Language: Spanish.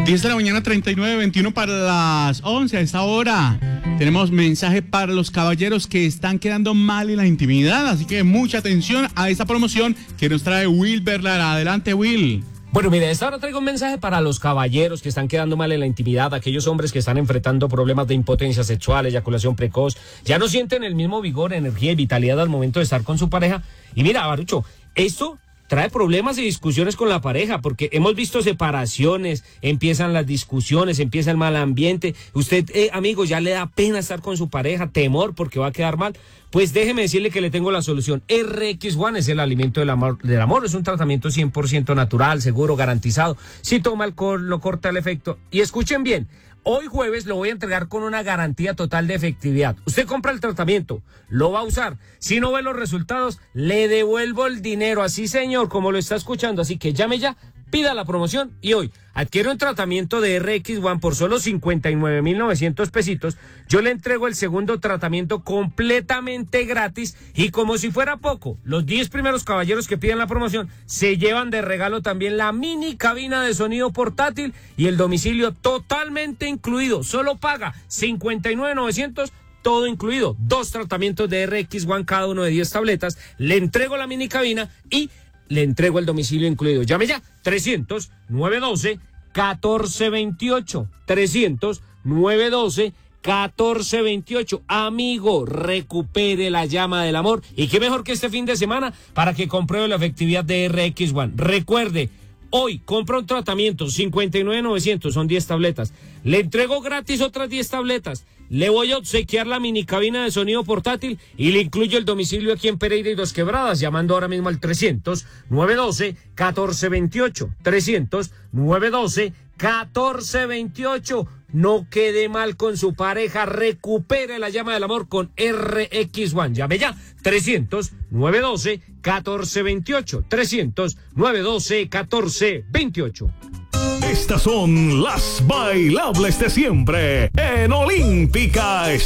10 de la mañana, 39:21 para las 11. A esta hora tenemos mensaje para los caballeros que están quedando mal en la intimidad, así que mucha atención a esta promoción que nos trae Wilber Lara. Adelante, Will. Bueno, mire, a esta hora traigo un mensaje para los caballeros que están quedando mal en la intimidad, aquellos hombres que están enfrentando problemas de impotencia sexual, eyaculación precoz, ya no sienten el mismo vigor, energía y vitalidad al momento de estar con su pareja. Y mira, Barucho, esto trae problemas y discusiones con la pareja, porque hemos visto separaciones, empiezan las discusiones, empieza el mal ambiente. Usted, amigo, ya le da pena estar con su pareja, temor porque va a quedar mal. Pues déjeme decirle que le tengo la solución. RX1 es el alimento del amor. Es un tratamiento 100% natural, seguro, garantizado. Si toma alcohol, lo corta el efecto. Y escuchen bien, hoy jueves lo voy a entregar con una garantía total de efectividad. Usted compra el tratamiento, lo va a usar. Si no ve los resultados, le devuelvo el dinero. Así, señor, como lo está escuchando. Así que llame ya, pida la promoción y hoy adquiere un tratamiento de RX1 por solo 59,900 pesitos. Yo le entrego el segundo tratamiento completamente gratis y como si fuera poco, los 10 primeros caballeros que pidan la promoción se llevan de regalo también la mini cabina de sonido portátil y el domicilio totalmente incluido. Solo paga 59,900. Todo incluido, 2 tratamientos de RX1, cada uno de 10 tabletas, le entrego la mini cabina y le entrego el domicilio incluido. Llame ya, 300-912-1428, 300-912-1428. Amigo, recupere la llama del amor. Y qué mejor que este fin de semana para que compruebe la efectividad de RX1. Recuerde, hoy compra un tratamiento, 59,900, son 10 tabletas. Le entrego gratis otras 10 tabletas. Le voy a obsequiar la mini cabina de sonido portátil y le incluyo el domicilio aquí en Pereira y Dos Quebradas, llamando ahora mismo al 300-912-1428. 300-912-1428. No quede mal con su pareja, recupere la llama del amor con RX1. Llame ya, 300-912-1428. 300-912-1428. Estas son las bailables de siempre en Olímpica.